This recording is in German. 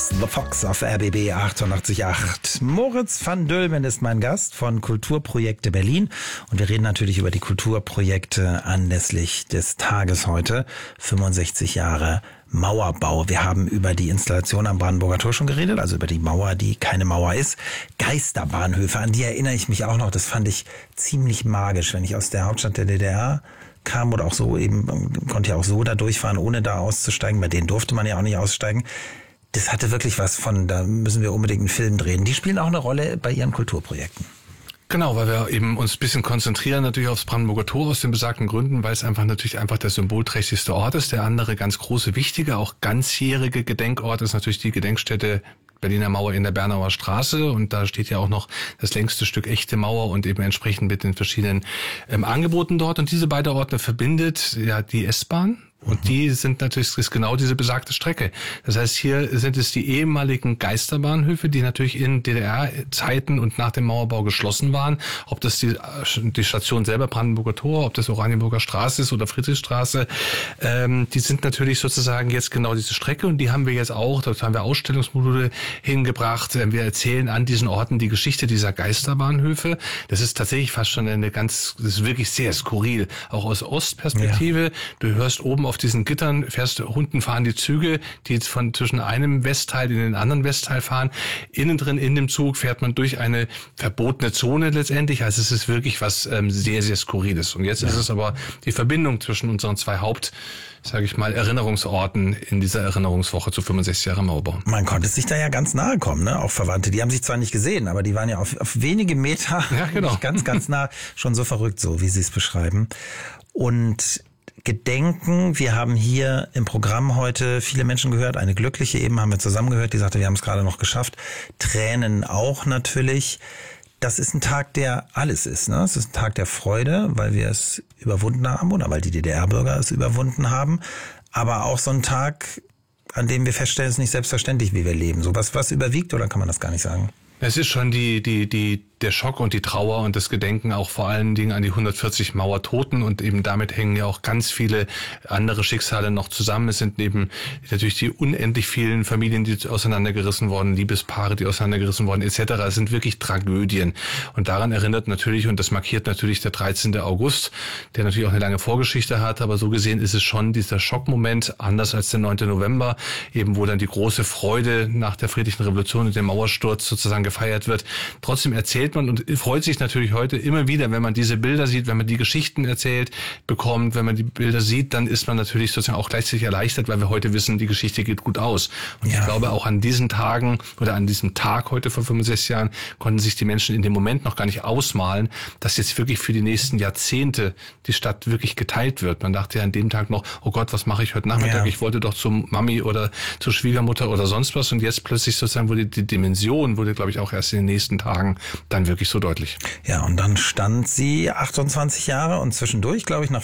The Fox auf RBB 88.8. Moritz van Dülmen ist mein Gast von Kulturprojekte Berlin. Und wir reden natürlich über die Kulturprojekte anlässlich des Tages heute. 65 Jahre Mauerbau. Wir haben über die Installation am Brandenburger Tor schon geredet, also über die Mauer, die keine Mauer ist. Geisterbahnhöfe, an die erinnere ich mich auch noch. Das fand ich ziemlich magisch, wenn ich aus der Hauptstadt der DDR kam oder auch so eben, konnte ja auch so da durchfahren, ohne da auszusteigen. Bei denen durfte man ja auch nicht aussteigen. Das hatte wirklich was von, da müssen wir unbedingt einen Film drehen. Die spielen auch eine Rolle bei ihren Kulturprojekten. Genau, weil wir eben uns ein bisschen konzentrieren natürlich aufs Brandenburger Tor aus den besagten Gründen, weil es einfach der symbolträchtigste Ort ist. Der andere ganz große, wichtige, auch ganzjährige Gedenkort ist natürlich die Gedenkstätte Berliner Mauer in der Bernauer Straße, und da steht ja auch noch das längste Stück echte Mauer und eben entsprechend mit den verschiedenen Angeboten dort. Und diese beiden Orte verbindet ja die S-Bahn. Und die sind natürlich, ist genau diese besagte Strecke. Das heißt, hier sind es die ehemaligen Geisterbahnhöfe, die natürlich in DDR-Zeiten und nach dem Mauerbau geschlossen waren. Ob das die Station selber, Brandenburger Tor, ob das Oranienburger Straße ist oder Friedrichstraße, die sind natürlich sozusagen jetzt genau diese Strecke, und die haben wir jetzt auch, dort haben wir Ausstellungsmodule hingebracht. Wir erzählen an diesen Orten die Geschichte dieser Geisterbahnhöfe. Das ist tatsächlich fast schon das ist wirklich sehr skurril. Auch aus Ostperspektive. Ja. Du hörst oben auf diesen Gittern, unten fahren die Züge, die jetzt von zwischen einem Westteil in den anderen Westteil fahren. Innen drin in dem Zug fährt man durch eine verbotene Zone letztendlich. Also es ist wirklich was sehr, sehr Skurriles. Und jetzt ist es aber die Verbindung zwischen unseren zwei Erinnerungsorten in dieser Erinnerungswoche zu 65 Jahre Mauerbau. Man konnte sich da ja ganz nahe kommen, ne? Auch Verwandte. Die haben sich zwar nicht gesehen, aber die waren ja auf wenige Meter, ja, genau, ganz, ganz nah. Schon so verrückt, so wie Sie es beschreiben. Und Gedenken, wir haben hier im Programm heute viele Menschen gehört, eine glückliche eben haben wir zusammen gehört, die sagte, wir haben es gerade noch geschafft. Tränen auch natürlich. Das ist ein Tag, der alles ist, ne? Es ist ein Tag der Freude, weil wir es überwunden haben oder weil die DDR-Bürger es überwunden haben. Aber auch so ein Tag, an dem wir feststellen, es ist nicht selbstverständlich, wie wir leben. So was überwiegt, oder kann man das gar nicht sagen? Es ist schon der Schock und die Trauer und das Gedenken auch vor allen Dingen an die 140 Mauertoten, und eben damit hängen ja auch ganz viele andere Schicksale noch zusammen. Es sind eben natürlich die unendlich vielen Familien, die auseinandergerissen wurden, Liebespaare, die auseinandergerissen wurden, etc. Es sind wirklich Tragödien. Und daran erinnert natürlich, und das markiert natürlich der 13. August, der natürlich auch eine lange Vorgeschichte hat, aber so gesehen ist es schon dieser Schockmoment, anders als der 9. November, eben wo dann die große Freude nach der Friedlichen Revolution und dem Mauersturz sozusagen gefeiert wird. Trotzdem erzählt man und freut sich natürlich heute immer wieder, wenn man diese Bilder sieht, wenn man die Geschichten erzählt bekommt, wenn man die Bilder sieht, dann ist man natürlich sozusagen auch gleichzeitig erleichtert, weil wir heute wissen, die Geschichte geht gut aus. Und ich glaube, auch an diesen Tagen oder an diesem Tag heute vor 65 Jahren konnten sich die Menschen in dem Moment noch gar nicht ausmalen, dass jetzt wirklich für die nächsten Jahrzehnte die Stadt wirklich geteilt wird. Man dachte ja an dem Tag noch, oh Gott, was mache ich heute Nachmittag? Ja. Ich wollte doch zur Mami oder zur Schwiegermutter oder sonst was, und jetzt plötzlich sozusagen wurde die Dimension, glaube ich, auch erst in den nächsten Tagen dann wirklich so deutlich. Ja, und dann stand sie 28 Jahre und zwischendurch, glaube ich, nach